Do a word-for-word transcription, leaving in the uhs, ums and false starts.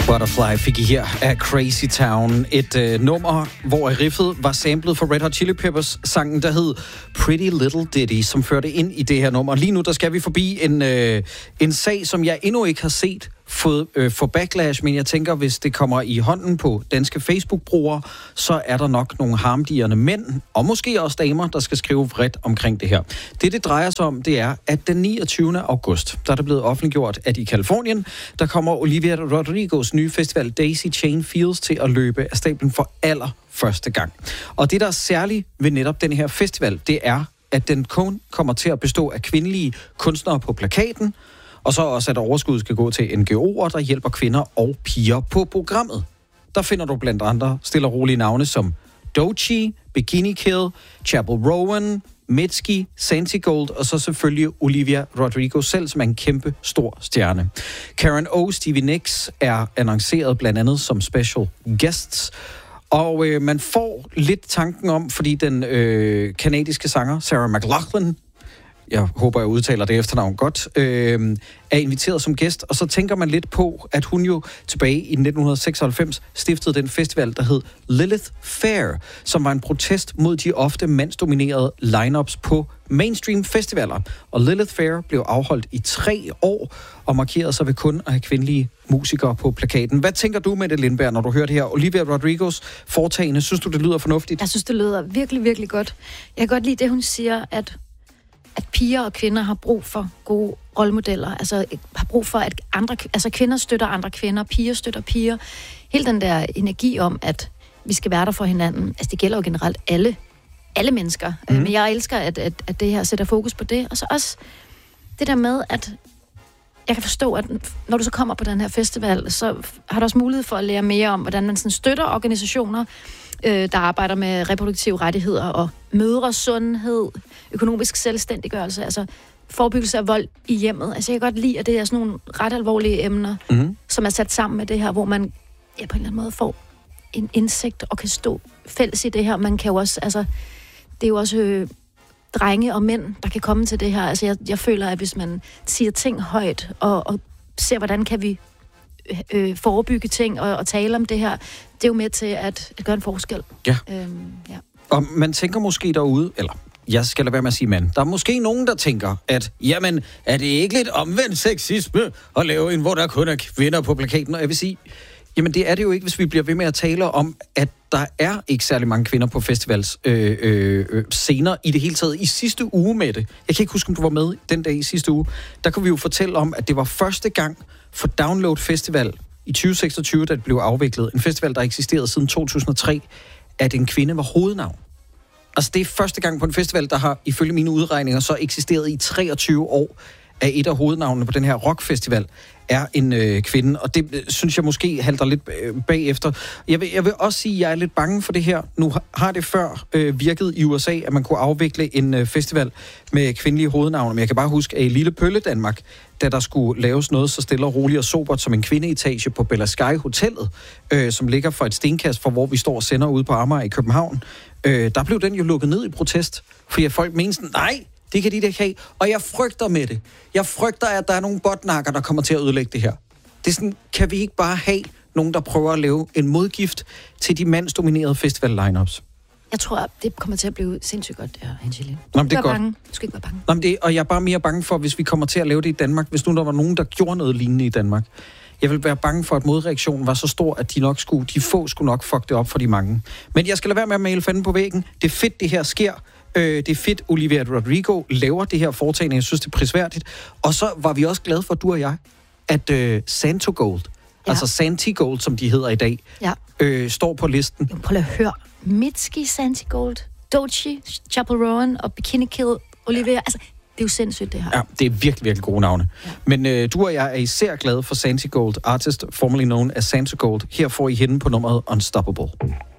Butterfly fik I her af Crazy Town. Et øh, nummer, hvor riffet var samlet for Red Hot Chili Peppers sangen, der hed Pretty Little Ditty, som førte ind i det her nummer. Lige nu, der skal vi forbi en, øh, en sag, som jeg endnu ikke har set fået øh, for backlash, men jeg tænker, hvis det kommer i hånden på danske Facebook-brugere, så er der nok nogle harmdirrende mænd, og måske også damer, der skal skrive vredt omkring det her. Det, det drejer sig om, det er, at den niogtyvende august, der er det blevet offentliggjort, at i Californien, der kommer Olivia Rodrigos nye festival Daisy Chain Fields til at løbe af stablen for aller første gang. Og det, der er særligt ved netop den her festival, det er, at den kun kommer til at bestå af kvindelige kunstnere på plakaten, og så også, at overskud skal gå til N G O'er, der hjælper kvinder og piger på programmet. Der finder du blandt andre stille og rolige navne som Doechii, Bikini Kill, Chapel Rowan, Mitski, Santigold, og så selvfølgelig Olivia Rodrigo selv, som er en kæmpe stor stjerne. Karen O, Stevie Nicks er annonceret blandt andet som special guests, og øh, man får lidt tanken om, fordi den øh, kanadiske sanger Sarah McLachlan, jeg håber, jeg udtaler det efternavn godt, øh, er inviteret som gæst, og så tænker man lidt på, at hun jo tilbage i nitten seksoghalvfems stiftede den festival, der hed Lilith Fair, som var en protest mod de ofte mandsdominerede lineups på mainstream festivaler. Og Lilith Fair blev afholdt i tre år, og markerede sig ved kun at have kvindelige musikere på plakaten. Hvad tænker du, Mette Lindberg, når du hører det her? Olivia Rodrigos foretagende, synes du, det lyder fornuftigt? Jeg synes, det lyder virkelig, virkelig godt. Jeg kan godt lide det, hun siger, at at piger og kvinder har brug for gode rollemodeller, altså har brug for, at andre, altså kvinder støtter andre kvinder, piger støtter piger. Hele den der energi om, at vi skal være der for hinanden, altså det gælder jo generelt alle, alle mennesker. Mm. Men jeg elsker, at, at, at det her sætter fokus på det. Og så også det der med, at jeg kan forstå, at når du så kommer på den her festival, så har du også mulighed for at lære mere om, hvordan man sådan støtter organisationer, øh, der arbejder med reproduktive rettigheder og mødresundhed, økonomisk selvstændiggørelse, altså forebyggelse af vold i hjemmet. Altså jeg kan godt lide, at det er sådan nogle ret alvorlige emner, mm. som er sat sammen med det her, hvor man ja, på en eller anden måde får en indsigt og kan stå fælles i det her. Man kan jo også, altså det er jo også øh, drenge og mænd, der kan komme til det her. Altså jeg, jeg føler, at hvis man siger ting højt og, og ser, hvordan kan vi øh, forebygge ting og, og tale om det her, det er jo med til at, at gøre en forskel. Ja. Øhm, ja. Og man tænker måske derude, eller jeg skal lade være med at sige mand, der er måske nogen, der tænker, at jamen, er det ikke lidt omvendt sexisme at lave en, hvor der kun er kvinder på plakaten? Og jeg vil sige, jamen det er det jo ikke, hvis vi bliver ved med at tale om, at der er ikke særlig mange kvinder på festivals øh, øh, scener i det hele taget. I sidste uge med det, jeg kan ikke huske, om du var med den dag i sidste uge, der kunne vi jo fortælle om, at det var første gang for Download Festival i tyve seksogtyve, da det blev afviklet. En festival, der eksisterede siden to tusind og tre, at en kvinde var hovednavn. Altså det er første gang på en festival, der har ifølge mine udregninger så eksisteret i treogtyve år, af et af hovednavnene på den her rockfestival er en øh, kvinde, og det øh, synes jeg måske halter lidt øh, bagefter. Jeg vil, jeg vil også sige, at jeg er lidt bange for det her. Nu har det før øh, virket i U S A, at man kunne afvikle en øh, festival med kvindelige hovednavne, men jeg kan bare huske, at i Lille Pølle Danmark, da der skulle laves noget så stille og roligt og sobert som en kvindeetage på Bella Sky Hotellet, øh, som ligger for et stenkast fra, hvor vi står og sender ude på Amager i København, øh, der blev den jo lukket ned i protest, fordi folk mente sådan, nej, det kan de da ikke have. Og jeg frygter med det. Jeg frygter, at der er nogle botnakker, der kommer til at ødelægge det her. Det er sådan, kan vi ikke bare have nogen, der prøver at lave en modgift til de mandsdominerede festival-lineups? Jeg tror, at det kommer til at blive sindssygt godt, der, Angeline. Nå, men det er godt. Bange. Du skal ikke være bange. Nå, men det, og jeg er bare mere bange for, hvis vi kommer til at lave det i Danmark, hvis nu der var nogen, der gjorde noget lignende i Danmark. Jeg vil være bange for, at modreaktionen var så stor, at de nok skulle, de få skulle nok fuck det op for de mange. Men jeg skal lade være med at male fanden på væggen. Det er fedt, det her sker. Det er fedt, Olivia Rodrigo laver det her foretagende. Jeg synes, det er prisværdigt. Og så var vi også glade for, du og jeg, at uh, Santigold, ja. altså Santigold, som de hedder i dag, ja. øh, står på listen. Jo, prøv at høre. Mitski, Santigold, Doechii, Chapel Rowan og Bikini Kill, Olivia. Ja. Altså, det er jo sindssygt, det her. Ja, det er virkelig, virkelig gode navne. Ja. Men øh, du og jeg er især glade for Santigold, artist formerly known as Santigold. Her får I hende på nummeret Unstoppable.